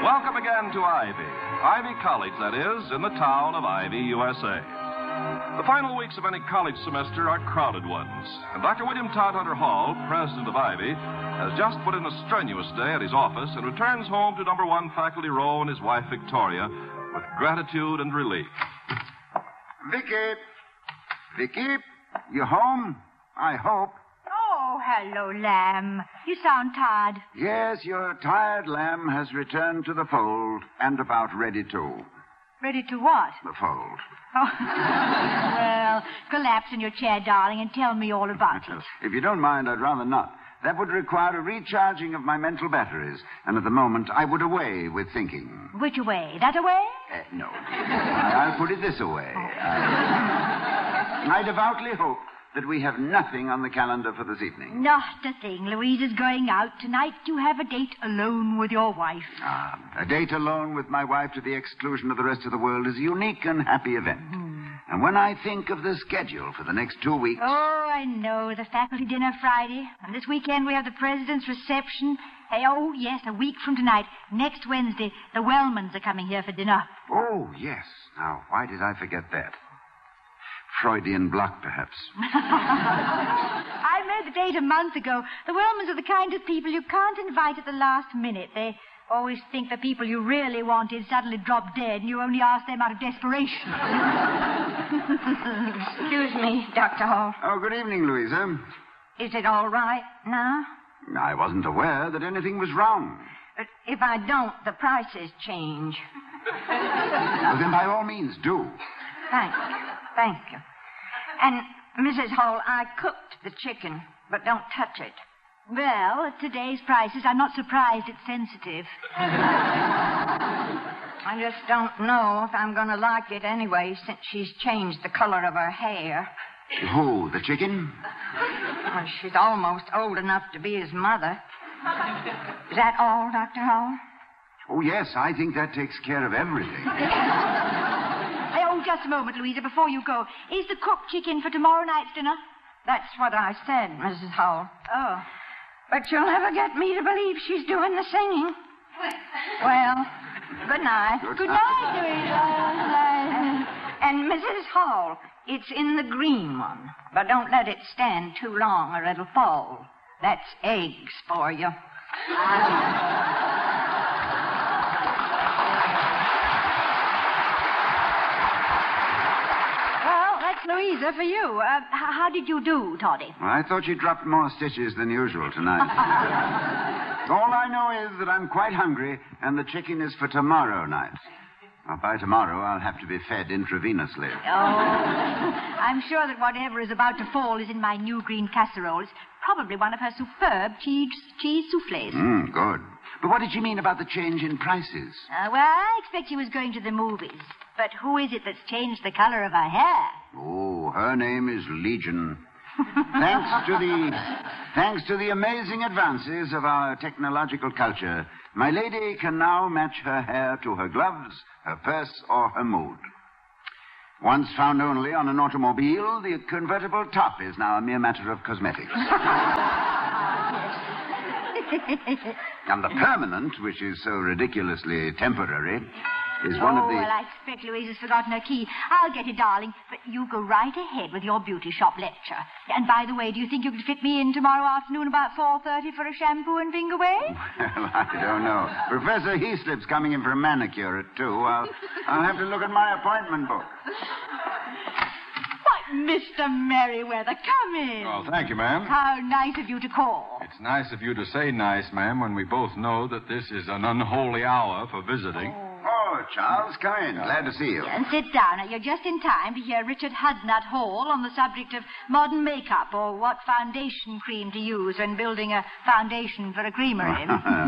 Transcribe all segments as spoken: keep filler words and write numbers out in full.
Welcome again to Ivy. Ivy College, that is, in the town of Ivy, U S A. The final weeks of any college semester are crowded ones, and Doctor William Todhunter Hall, president of Ivy, has just put in a strenuous day at his office and returns home to number one faculty row and his wife, Victoria, with gratitude and relief. Vicky. Vicky, you home? I hope. Oh, hello, Lamb. You sound tired. Yes, your tired lamb has returned to the fold and about ready to. Ready to what? The fold. Oh. Well, collapse in your chair, darling, and tell me all about it. If you don't mind, I'd rather not. That would require a recharging of my mental batteries, and at the moment I would away with thinking. Which away? That away? Uh, no. I'll put it this away. I, I devoutly hope that we have nothing on the calendar for this evening. Not a thing. Louise is going out tonight to have a date alone with your wife. Ah, a date alone with my wife to the exclusion of the rest of the world is a unique and happy event. Mm. And when I think of the schedule for the next two weeks... Oh, I know. The faculty dinner Friday. And this weekend we have the president's reception. Hey, oh, yes, a week from tonight. Next Wednesday, the Wellmans are coming here for dinner. Oh, yes. Now, why did I forget that? Freudian block, perhaps. I made the date a month ago. The Wellmans are the kind of people you can't invite at the last minute. They always think the people you really wanted suddenly drop dead, and you only ask them out of desperation. Excuse me, Doctor Hall. Oh, good evening, Louisa. Is it all right now? I wasn't aware that anything was wrong. But if I don't, the prices change. Well, then by all means, do. Thank you. Thank you. And, Missus Hall, I cooked the chicken, but don't touch it. Well, at today's prices, I'm not surprised it's sensitive. I just don't know if I'm going to like it anyway, since she's changed the color of her hair. Who, the chicken? Well, she's almost old enough to be his mother. Is that all, Doctor Hall? Oh, yes, I think that takes care of everything. Hey, oh, just a moment, Louisa, before you go. Is the cooked chicken for tomorrow night's dinner? That's what I said, Missus Hall. Oh. But you'll never get me to believe she's doing the singing. Well, good night. Good, good night, Louisa. And Missus Hall, it's in the green one. But don't let it stand too long or it'll fall. That's eggs for you. Louisa, for you. Uh, h- how did you do, Toddy? Well, I thought you dropped more stitches than usual tonight. All I know is that I'm quite hungry, and the chicken is for tomorrow night. Well, by tomorrow, I'll have to be fed intravenously. Oh, I'm sure that whatever is about to fall is in my new green casserole. It's probably one of her superb cheese, cheese souffles. Mm, good. But what did she mean about the change in prices? Uh, well, I expect she was going to the movies. But who is it that's changed the color of her hair? Oh, her name is Legion. thanks to the thanks to the amazing advances of our technological culture, my lady can now match her hair to her gloves, her purse, or her mood. Once found only on an automobile, the convertible top is now a mere matter of cosmetics. And the permanent, which is so ridiculously temporary, is one oh, of the... well, I expect Louisa's forgotten her key. I'll get it, darling. But you go right ahead with your beauty shop lecture. And by the way, do you think you could fit me in tomorrow afternoon about four thirty for a shampoo and finger wave? Well, I don't know. Professor Heaslip's coming in for a manicure at two. I'll, I'll have to look at my appointment book. Why, Mister Merriweather, come in. Oh, thank you, ma'am. How nice of you to call. It's nice of you to say nice, ma'am, when we both know that this is an unholy hour for visiting. Oh. Oh, Charles, come in. Glad to see you. And sit down. You're just in time to hear Richard Hudnut Hall on the subject of modern makeup, or what foundation cream to use when building a foundation for a creamery.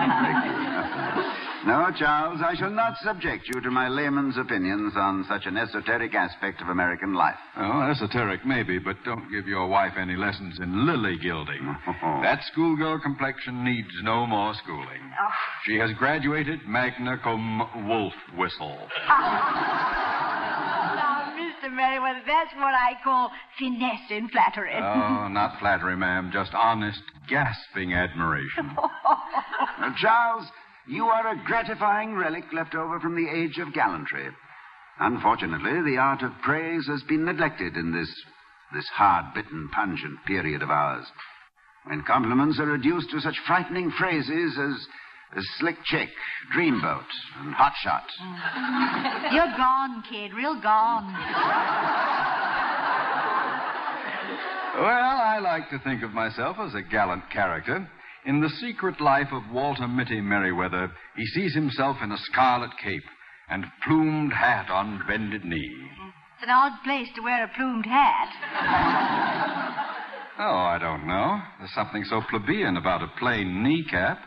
No, Charles, I shall not subject you to my layman's opinions on such an esoteric aspect of American life. Oh, esoteric maybe, but don't give your wife any lessons in lily gilding. That schoolgirl complexion needs no more schooling. Oh. She has graduated magna cum wolf whistle. Now, Mister Merriweather, that's what I call finesse in flattery. Oh, not flattery, ma'am. Just honest, gasping admiration. Now, Charles, You are a gratifying relic left over from the age of gallantry. Unfortunately, the art of praise has been neglected in this, this hard-bitten, pungent period of ours. When compliments are reduced to such frightening phrases as, as slick chick, dreamboat, and hot shot. You're gone, kid, real gone. Well, I like to think of myself as a gallant character. In The Secret Life of Walter Mitty Merriweather, he sees himself in a scarlet cape and plumed hat on bended knee. It's an odd place to wear a plumed hat. Oh, I don't know. There's something so plebeian about a plain kneecap.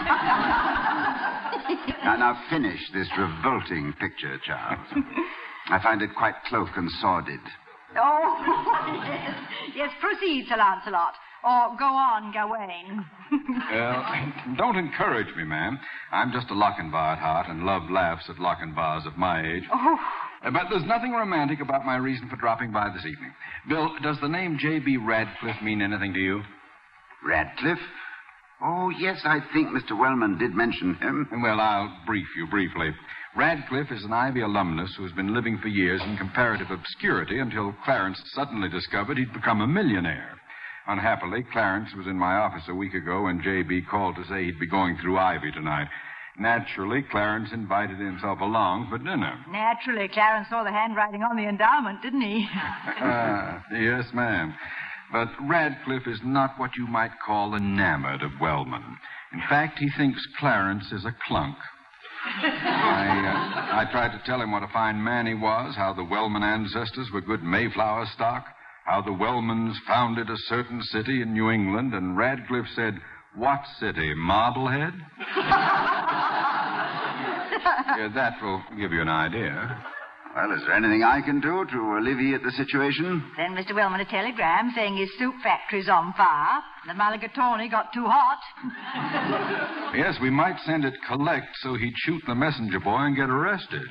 Now, now finish this revolting picture, Charles. I find it quite cloak and sordid. Oh, yes. Yes, proceed, Sir Lancelot. Or go on, Gawain. Well, don't encourage me, ma'am. I'm just a Lochinvar at heart and love laughs at Lochinvars of my age. Oh. But there's nothing romantic about my reason for dropping by this evening. Bill, does the name J B Radcliffe mean anything to you? Radcliffe? Oh, yes, I think Mister Wellman did mention him. Well, I'll brief you briefly. Radcliffe is an Ivy alumnus who has been living for years in comparative obscurity until Clarence suddenly discovered he'd become a millionaire. Unhappily, Clarence was in my office a week ago when J B called to say he'd be going through Ivy tonight. Naturally, Clarence invited himself along for dinner. Naturally, Clarence saw the handwriting on the endowment, didn't he? uh, yes, ma'am. But Radcliffe is not what you might call enamored of Wellman. In fact, he thinks Clarence is a clunk. I, uh, I tried to tell him what a fine man he was, how the Wellman ancestors were good Mayflower stock, how the Wellmans founded a certain city in New England, and Radcliffe said, "What city, Marblehead?" Yeah, that will give you an idea. Well, is there anything I can do to alleviate the situation? Send Mister Wellman a telegram saying his soup factory's on fire. The Mulligatawny got too hot. Yes, we might send it collect so he'd shoot the messenger boy and get arrested.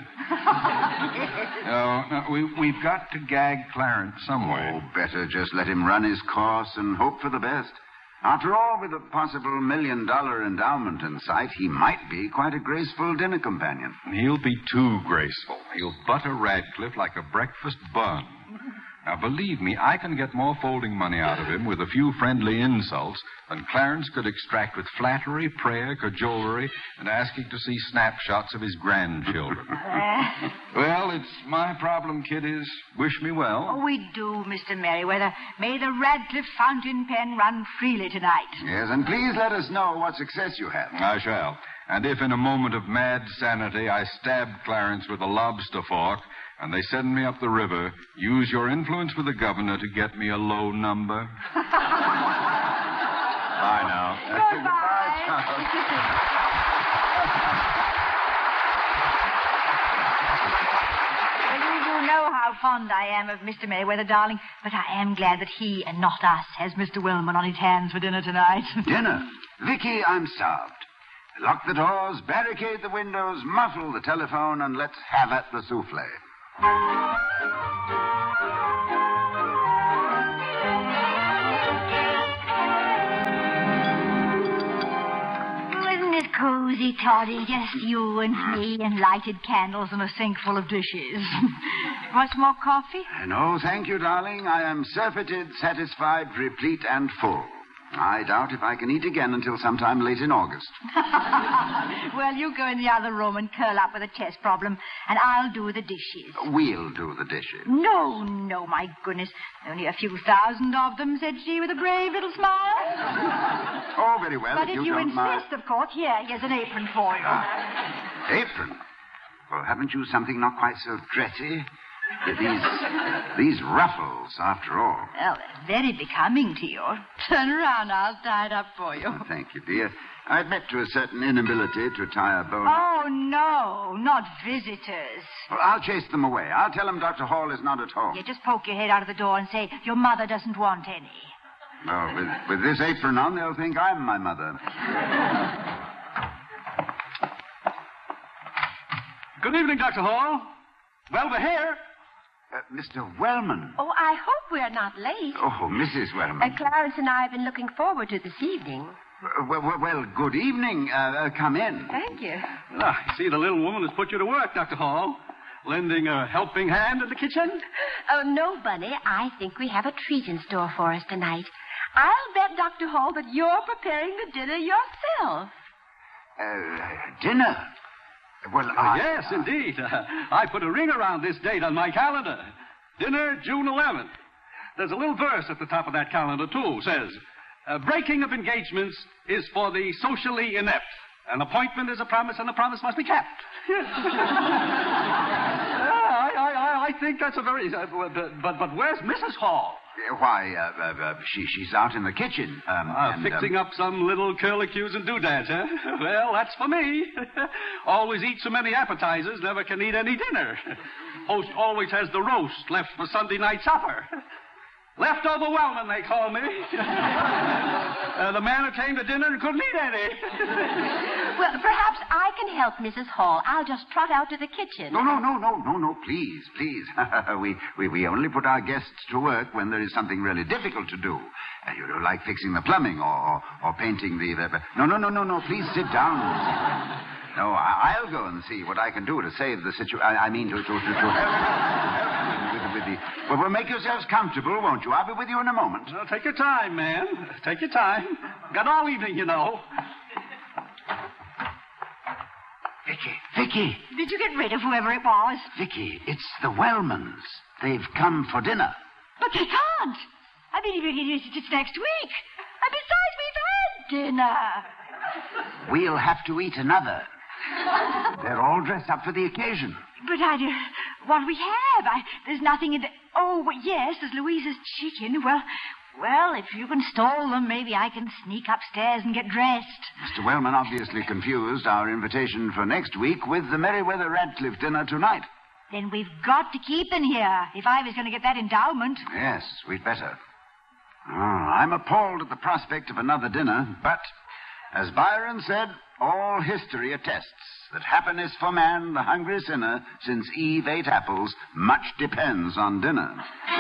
No, no, we, we've got to gag Clarence some way. Oh, better just let him run his course and hope for the best. After all, with a possible million-dollar endowment in sight, he might be quite a graceful dinner companion. He'll be too graceful. He'll butter Radcliffe like a breakfast bun. Now, believe me, I can get more folding money out of him with a few friendly insults than Clarence could extract with flattery, prayer, cajolery, and asking to see snapshots of his grandchildren. Uh, Well, it's my problem, kiddies. Wish me well. oh, we do, Mister Merriweather. May the Radcliffe fountain pen run freely tonight. Yes, and please let us know what success you have. I shall. And if in a moment of mad sanity I stab Clarence with a lobster fork and they send me up the river, use your influence with the governor to get me a low number. Bye now. Goodbye. Well, you do know how fond I am of Mister Merriweather, darling, but I am glad that he and not us has Mister Wellman on his hands for dinner tonight. Dinner? Vicky, I'm starved. Lock the doors, barricade the windows, muffle the telephone, and let's have at the souffle. Isn't it cozy, Toddy? Just you and me and lighted candles and a sink full of dishes. Want some more coffee? No, thank you, darling. I am surfeited, satisfied, replete, and full. I doubt if I can eat again until sometime late in August. Well, you go in the other room and curl up with a chest problem, and I'll do the dishes. We'll do the dishes. No, no, my goodness. Only a few thousand of them, said she with a brave little smile. Oh, very well. But if you, you don't insist, mind. of course, here, here's an apron for you. Ah, apron? Well, haven't you something not quite so dressy? These, these ruffles, after all. Well, they're very becoming to you. Turn around, I'll tie it up for you. Oh, thank you, dear. I admit to a certain inability to tie a bow. Oh, no, not visitors. Well, I'll chase them away. I'll tell them Doctor Hall is not at home. You just poke your head out of the door and say, your mother doesn't want any. Well, with, with this apron on, they'll think I'm my mother. Good evening, Doctor Hall. Well, we're here. Uh, Mister Wellman. Oh, I hope we're not late. Oh, Missus Wellman. Uh, Clarence and I have been looking forward to this evening. Well, well, well good evening. Uh, uh, come in. Thank you. Ah, I see the little woman has put you to work, Doctor Hall. Lending a helping hand in the kitchen? Oh, no, Bunny. I think we have a treat in store for us tonight. I'll bet, Doctor Hall, that you're preparing the dinner yourself. Uh, dinner? Well, Uh, I... yes, indeed. Uh, I put a ring around this date on my calendar. Dinner, June eleventh. There's a little verse at the top of that calendar, too. Says, uh, breaking of engagements is for the socially inept. An appointment is a promise, and the promise must be kept. yeah, I, I, I, I think that's a very... Uh, but, but, but where's Missus Hall? Why, uh, uh, uh, she, she's out in the kitchen. Um, Uh, and, fixing um, up some little curlicues and doodads, huh? Well, that's for me. Always eat so many appetizers, never can eat any dinner. Host always has the roast left for Sunday night supper. Leftover Wellman, they call me. uh, the man who came to dinner and couldn't eat any. Well, perhaps I can help Missus Hall. I'll just trot out to the kitchen. No, no, no, no, no, no, please, please. we, we, we only put our guests to work when there is something really difficult to do. Uh, you know, like fixing the plumbing or, or, or painting the, the... No, no, no, no, no, please sit down. No, I, I'll go and see what I can do to save the situation. I, I mean, to, to, to, to help, help with, with the... Well, well, make yourselves comfortable, won't you? I'll be with you in a moment. Well, take your time, man. Take your time. Got all evening, you know. Vicky, Vicky, Did you get rid of whoever it was? Vicky, it's the Wellmans. They've come for dinner. But they can't. I mean, it's, it's next week. And besides, we've had dinner. We'll have to eat another. They're all dressed up for the occasion. But I do. What we have? I, there's nothing in the... Oh, well, yes, there's Louisa's chicken. Well, well, if you can stall them, maybe I can sneak upstairs and get dressed. Mister Wellman obviously confused our invitation for next week with the Merriweather Radcliffe dinner tonight. Then we've got to keep them here if I was going to get that endowment. Yes, we'd better. Oh, I'm appalled at the prospect of another dinner, but, as Byron said, all history attests that happiness for man, the hungry sinner, since Eve ate apples, much depends on dinner.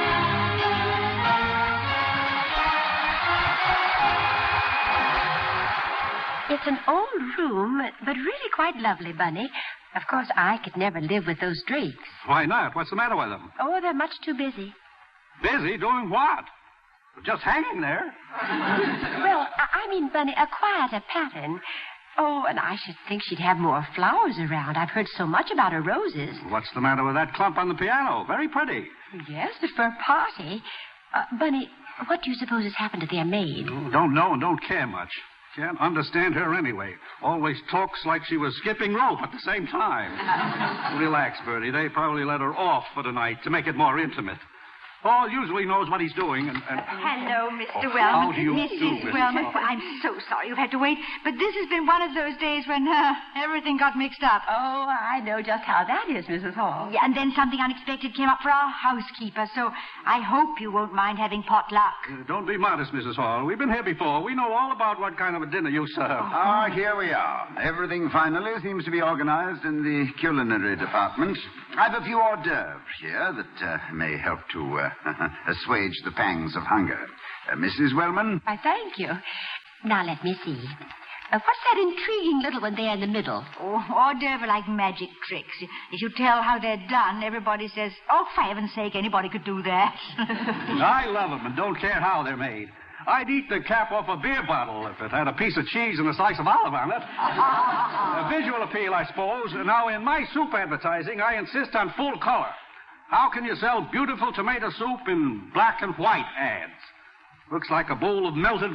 It's an old room, but really quite lovely, Bunny. Of course, I could never live with those Drakes. Why not? What's the matter with them? Oh, they're much too busy. Busy doing what? Just hanging there. Well, I I mean, Bunny, a quieter pattern. Oh, and I should think she'd have more flowers around. I've heard so much about her roses. What's the matter with that clump on the piano? Very pretty. Yes, but for a party. Uh, Bunny, what do you suppose has happened to their maid? Don't know and don't care much. Can't understand her anyway. Always talks like she was skipping rope at the same time. Relax, Bertie. They probably let her off for tonight to make it more intimate. Paul usually knows what he's doing, and... and... Hello, Mister Oh, Wellman. how do you Missus do, Missus Wellman. Hall? Well, I'm so sorry you've had to wait, but this has been one of those days when uh, everything got mixed up. Oh, I know just how that is, Missus Hall. Yeah, and then something unexpected came up for our housekeeper, so I hope you won't mind having potluck. Uh, don't be modest, Missus Hall. We've been here before. We know all about what kind of a dinner you serve. Ah, here we are. Everything finally seems to be organized in the culinary department. I've a few hors d'oeuvres here that uh, may help to uh, assuage the pangs of hunger. Uh, Missus Wellman? I thank you. Now, let me see. Uh, what's that intriguing little one there in the middle? Oh, hors d'oeuvre like magic tricks. If you tell how they're done, everybody says, oh, for heaven's sake, anybody could do that. I love them and don't care how they're made. I'd eat the cap off a beer bottle if it had a piece of cheese and a slice of olive on it. A visual appeal, I suppose. Now, in my soup advertising, I insist on full color. How can you sell beautiful tomato soup in black and white ads? Looks like a bowl of melted